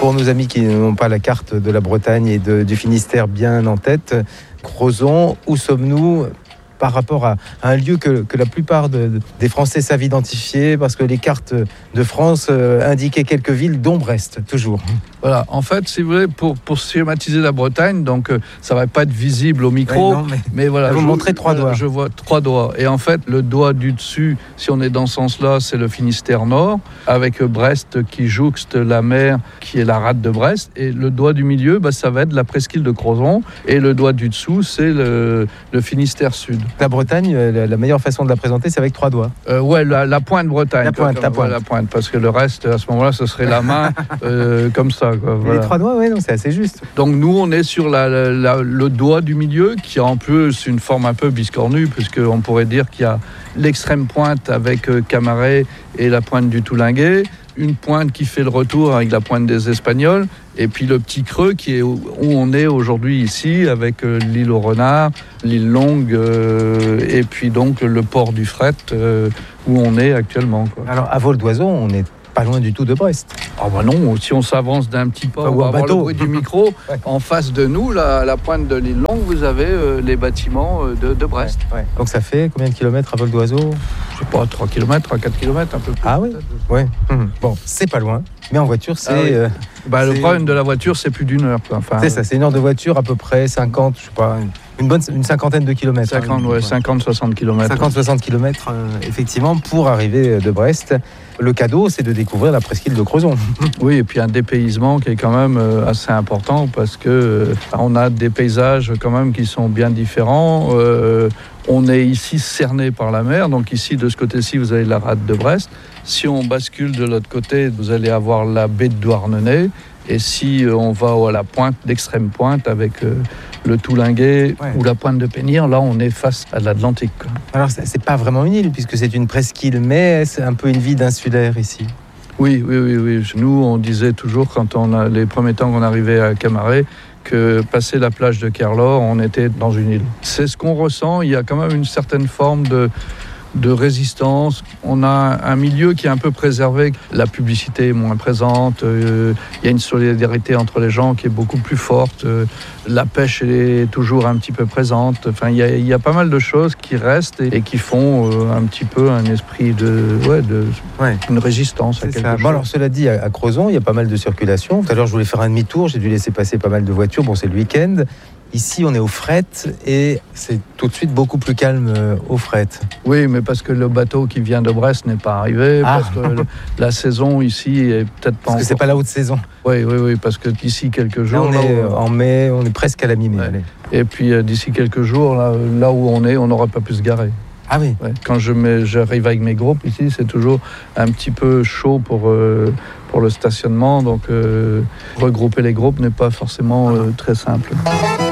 Pour nos amis qui n'ont pas la carte de la Bretagne et du Finistère bien en tête, Crozon, où sommes-nous par rapport à un lieu que la plupart des Français savent identifier, parce que les cartes de France indiquaient quelques villes, dont Brest, toujours. Voilà, en fait, si vous voulez, pour schématiser la Bretagne, donc ça va pas être visible au micro, mais voilà. Vous montrez 3 doigts. Je vois 3 doigts. Et en fait, le doigt du dessus, si on est dans ce sens-là, c'est le Finistère Nord, avec Brest qui jouxte la mer, qui est la rade de Brest. Et le doigt du milieu, ça va être la presqu'île de Crozon. Et le doigt du dessous, c'est le Finistère Sud. La Bretagne, la meilleure façon de la présenter, c'est avec 3 doigts. La pointe Bretagne. La pointe. Parce que le reste, à ce moment-là, ce serait la main, comme ça. Voilà. Les 3 doigts, c'est assez juste. Donc nous, on est sur le doigt du milieu, qui a en plus une forme un peu biscornue, puisqu'on pourrait dire qu'il y a l'extrême pointe avec Camaret et la pointe du Toulinguet, une pointe qui fait le retour avec la pointe des Espagnols, et puis le petit creux qui est où on est aujourd'hui ici, avec l'île aux Renards, l'île Longue, et puis donc le port du Fret, où on est actuellement. Alors à vol d'oiseau, on est pas loin du tout de Brest. Non, si on s'avance d'un petit pas, on va avoir le bruit du micro. En face de nous, la pointe de l'île Longue, vous avez les bâtiments de Brest. Ouais. Donc ça fait combien de kilomètres à vol d'oiseau ? Je sais pas, 3 km, 4 km, un peu plus. Ah oui ? Ouais. Bon, c'est pas loin, mais en voiture, c'est... le problème de la voiture, c'est plus d'1 heure. C'est ça, c'est 1 heure de voiture, à peu près 50, je sais pas... Une cinquantaine de kilomètres. 50-60 km. 50-60 km, effectivement, pour arriver de Brest. Le cadeau, c'est de découvrir la presqu'île de Crozon. Oui, et puis un dépaysement qui est quand même assez important, parce que on a des paysages quand même qui sont bien différents. On est ici cerné par la mer, donc ici, de ce côté-ci, vous avez la rade de Brest. Si on bascule de l'autre côté, vous allez avoir la baie de Douarnenez. Et si on va à la pointe, l'extrême pointe, avec le Toulinguet ou la pointe de Pénir, là on est face à l'Atlantique. Alors c'est pas vraiment une île, puisque c'est une presqu'île, mais c'est un peu une vie d'insulaire ici. Oui. Nous, on disait toujours, quand les premiers temps qu'on arrivait à Camaret, que passer la plage de Kerlor, on était dans une île. C'est ce qu'on ressent, il y a quand même une certaine forme de résistance. On a un milieu qui est un peu préservé. La publicité est moins présente. Il y a une solidarité entre les gens qui est beaucoup plus forte. La pêche est toujours un petit peu présente. Enfin, il y a pas mal de choses qui restent et qui font un petit peu un esprit une résistance à quelque chose. Bon, alors, cela dit, à Crozon, il y a pas mal de circulation. Tout à l'heure, je voulais faire un demi-tour. J'ai dû laisser passer pas mal de voitures. Bon, c'est le week-end. Ici, on est au Fret et c'est tout de suite beaucoup plus calme au Fret. Oui, mais parce que le bateau qui vient de Brest n'est pas arrivé, parce que la saison ici est peut-être pas parce que c'est pas la haute saison. Oui, parce que d'ici quelques jours... Là, en mai, on est presque à la mi-mai. Ouais. Et puis d'ici quelques jours, là où on est, on n'aura pas pu se garer. Ah oui. Ouais. Quand j'arrive avec mes groupes ici, c'est toujours un petit peu chaud pour le stationnement, donc regrouper les groupes n'est pas forcément très simple.